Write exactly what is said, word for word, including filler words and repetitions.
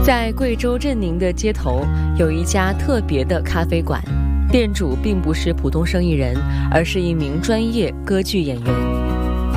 在贵州镇宁的街头，有一家特别的咖啡馆，店主并不是普通生意人，而是一名专业歌剧演员。